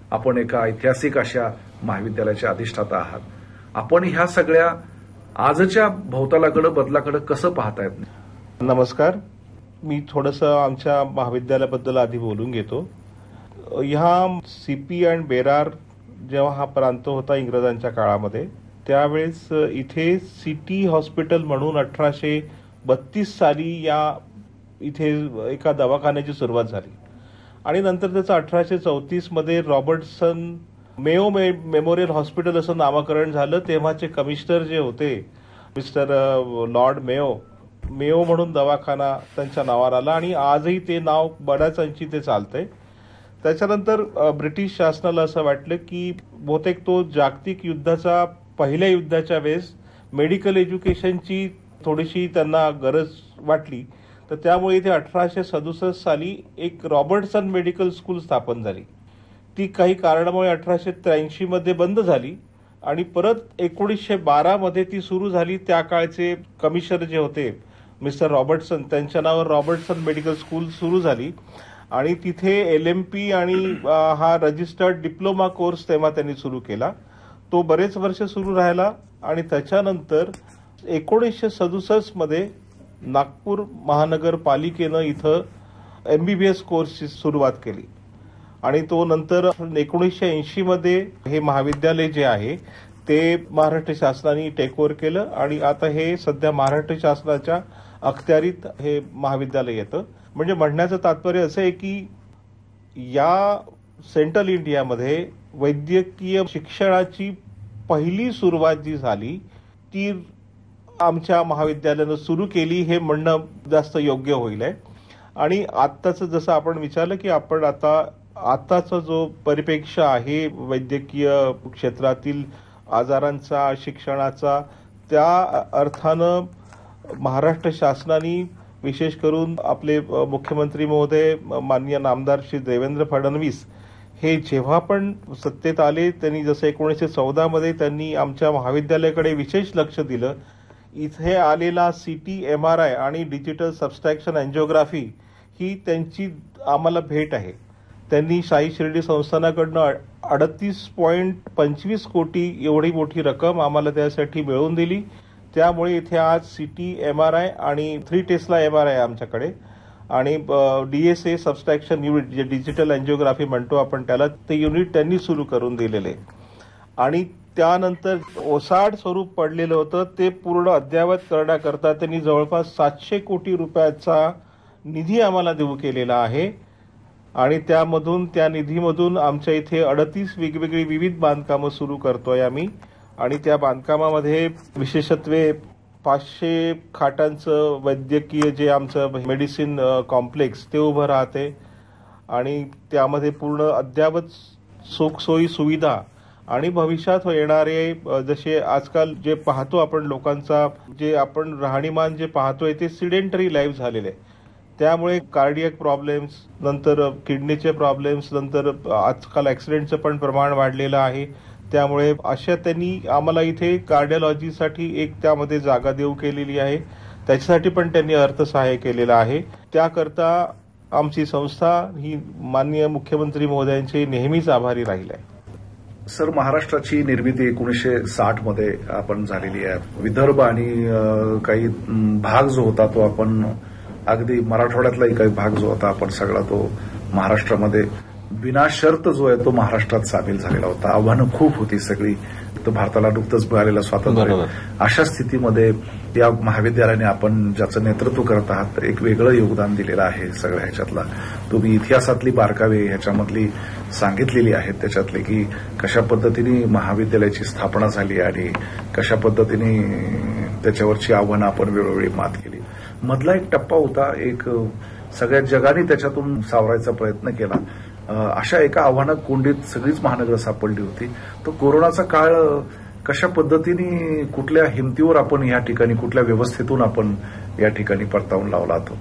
आपण एका ऐतिहासिक अशा महाविद्यालयाचे अधिष्ठाता आहात. आपण ह्या सगळ्या आजच्या भोवतालाकडे बदलाकडे कसं पाहतायत? नमस्कार. मी थोडंसं आमच्या महाविद्यालयाबद्दल आधी बोलून घेतो. ह्या सीपी अँड बेरार जेव्हा हा प्रांत होता इंग्रजांच्या काळामध्ये, त्यावेळेस इथे सिटी हॉस्पिटल म्हणून 1832 साली या इथे एका दवाखान्याची सुरुवात झाली आणि नंतर त्याचं 1834 मध्ये रॉबर्टसन मेयो मेमोरियल हॉस्पिटल असं नामकरण झालं. तेव्हाचे कमिशनर जे होते मिस्टर लॉर्ड मेयो म्हणून दवाखाना त्यांच्या नावावर आला आणि आजही ते नाव बऱ्याच अंशी ते चालतंय. त्याच्यानंतर ब्रिटिश शासनाला असं वाटलं की बहुतेक तो जागतिक युद्धाचा पहिल्या युद्धाच्या वेळेस मेडिकल एज्युकेशनची थोडीशी त्यांना गरज वाटली, तर त्यामुळे इथे 1867 साली एक रॉबर्टसन मेडिकल स्कूल स्थापन झाली. ती काही कारणामुळे 1883 मध्ये बंद झाली आणि परत 1912 मध्ये ती सुरू झाली. त्या काळचे कमिशनर जे होते मिस्टर रॉबर्टसन, त्यांच्या नावावर रॉबर्टसन मेडिकल स्कूल सुरू झाली आणि तिथे LMP आणि हा रजिस्टर्ड डिप्लोमा कोर्स तेव्हा त्यांनी सुरू केला. तो बरेच वर्ष सुरू राहिला आणि त्याच्यानंतर 1967 मध्ये नागपूर महानगरपालिकेनं इथं MBBS कोर्सची सुरुवात केली आणि तो नंतर 1980 मध्ये हे महाविद्यालय जे आहे ते महाराष्ट्र शासनाने टेक ओव्हर केलं आणि आता हे सध्या महाराष्ट्र शासनाच्या अखत्यारीत हे महाविद्यालय येतं. म्हणजे म्हणण्याचं तात्पर्य असं आहे की या सेंट्रल इंडियामध्ये वैद्यकीय शिक्षणाची पहिली सुरुवात जी झाली ती आमच्या महाविद्यालयानं सुरू केली, हे म्हणणं जास्त योग्य होईल आहे. आणि आत्ताचं जसं आपण विचारलं की आपण आताचा जो परिप्रेक्ष्य आहे वैद्यकीय क्षेत्रातील आजारांचा, शिक्षणाचा, त्या अर्थानं महाराष्ट्र शासनाने विशेष करून आपले मुख्यमंत्री महोदय माननीय नामदार श्री देवेंद्र फडणवीस हे जेव्हा पण सत्तेत आले, त्यांनी जसं 1914 मध्ये त्यांनी आमच्या महाविद्यालयाकडे विशेष लक्ष दिलं. इथे आलेला CT MRI आणि डिजिटल सबस्ट्रॅक्शन एन्जिओग्राफी ही त्यांची आम्हाला भेट आहे. त्यांनी साई शिर्डी संस्थानाकडनं 38.25 कोटी एवढी मोठी रक्कम आम्हाला त्यासाठी मिळवून दिली. त्यामुळे इथे आज CT MRI आणि 3 टेस्ला MRI आमच्याकडे आणि DSA सबस्ट्रॅक्शन युनिट जे डिजिटल एन्जिओग्राफी म्हणतो आपण त्याला, ते युनिट त्यांनी सुरू करून दिलेले. आणि त्यानंतर ओसाड स्वरूप पडलेलं होतं ते पूर्ण अद्ययावत करण्याकरता त्यांनी जवळपास 700 कोटी रुपयाचा निधी आम्हाला देऊ केलेला आहे आणि त्या निधीमधून आमच्या इथे 38 वेगवेगळी विविध बांधकामं सुरू करतोय आम्ही आणि त्या बांधकामामध्ये विशेषत्वे 500 खाटांचं वैद्यकीय जे आमचं मेडिसिन कॉम्प्लेक्स ते उभं राहते आणि त्यामध्ये पूर्ण अद्ययावत सुखसोयी सुविधा आणि भविष्यात येणारे जसे आजकाल जे पाहतो आपण लोकांचा जे आपण राहणीमान जे पाहतोय ते सिडेंटरी लाईफ झालेले आहे. त्यामुळे कार्डियक प्रॉब्लेम्स, नंतर किडनीचे प्रॉब्लेम्स, नंतर आजकाल ऍक्सिडेंटचं पण प्रमाण वाढलेलं आहे. त्यामुळे अशा त्यांनी आम्हाला इथे कार्डिओलॉजीसाठी एक त्यामध्ये जागा देऊ केलेली आहे. त्याच्यासाठी पण त्यांनी अर्थसहाय्य केलेलं आहे. त्याकरता आमची संस्था ही माननीय मुख्यमंत्री महोदयांची नेहमीच आभारी राहील आहे. सर, महाराष्ट्राची निर्मिती 1960 मध्ये आपण झालेली आहे. विदर्भ आणि काही भाग जो होता तो आपण अगदी मराठवाड्यातलाही काही भाग जो होता आपण सगळा तो महाराष्ट्रामध्ये विनाशर्त जो आहे तो महाराष्ट्रात सामील झालेला होता. आव्हानं खूप होती सगळी. तर भारताला नुकतंच मिळालेलं स्वातंत्र्य, अशा स्थितीमध्ये या महाविद्यालयाने आपण ज्याचं नेतृत्व करत आहात एक वेगळं योगदान दिलेलं आहे. सगळ्या ह्याच्यातला तुम्ही इतिहासातली बारकावे ह्याच्यामधली सांगितलेली आहेत, त्याच्यातले की कशा पद्धतीने महाविद्यालयाची स्थापना झाली आणि कशा पद्धतीने त्याच्यावरची आव्हानं आपण वेळोवेळी मात केली. मधला एक टप्पा होता, एक सगळ्या जगाने त्याच्यातून सावरायचा प्रयत्न केला. अशा एका आव्हानात कोंडीत सगळीच महानगर सापडली होती. तो कोरोनाचा काळ कशा पद्धतीने, कुठल्या हिमतीवर आपण या ठिकाणी, कुठल्या व्यवस्थेतून आपण या ठिकाणी परतावून लावला तो?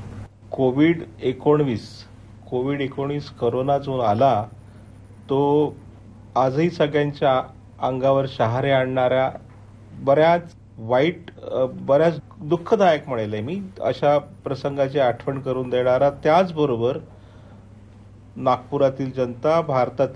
कोविड-19 कोरोना जो आला तो आजही सगळ्यांच्या अंगावर शहारे आणणाऱ्या, बऱ्याच दुःखदायक म्हणेल मी अशा प्रसंगाची आठवण करून देणारा, त्याचबरोबर नागपुरातील जनता, भारतात